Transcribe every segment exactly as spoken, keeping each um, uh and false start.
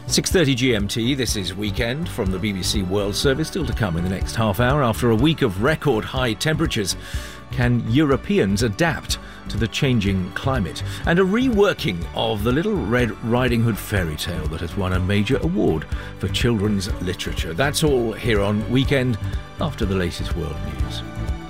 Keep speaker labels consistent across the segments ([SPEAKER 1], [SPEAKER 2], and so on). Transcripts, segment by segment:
[SPEAKER 1] six thirty G M T, this is Weekend from the B B C World Service. Still to come in the next half hour. After a week of record high temperatures, can Europeans adapt to the changing climate? And a reworking of the Little Red Riding Hood fairy tale that has won a major award for children's literature. That's all here on Weekend after the latest world news.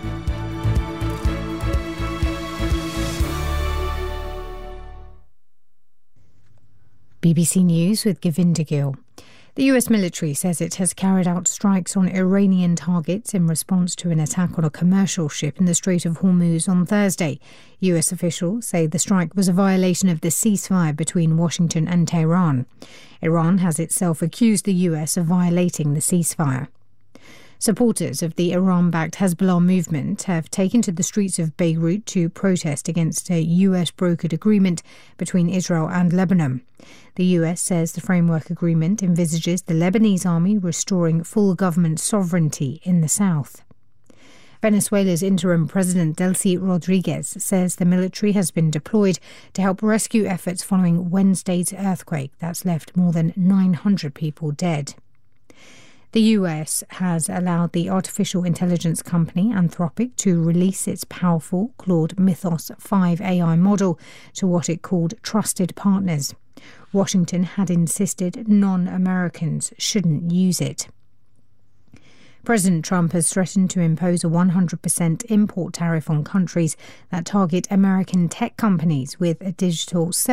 [SPEAKER 2] B B C News with Govinda Gill. The U S military says it has carried out strikes on Iranian targets in response to an attack on a commercial ship in the Strait of Hormuz on Thursday. U S officials say the strike was a violation of the ceasefire between Washington and Tehran. Iran has itself accused the U S of violating the ceasefire. Supporters of the Iran-backed Hezbollah movement have taken to the streets of Beirut to protest against a U S-brokered agreement between Israel and Lebanon. The U S says the framework agreement envisages the Lebanese army restoring full government sovereignty in the south. Venezuela's interim president Delcy Rodriguez says the military has been deployed to help rescue efforts following Wednesday's earthquake that's left more than nine hundred people dead. The U S has allowed the artificial intelligence company Anthropic to release its powerful Claude Mythos five A I model to what it called trusted partners. Washington had insisted non-Americans shouldn't use it. President Trump has threatened to impose a one hundred percent import tariff on countries that target American tech companies with a digital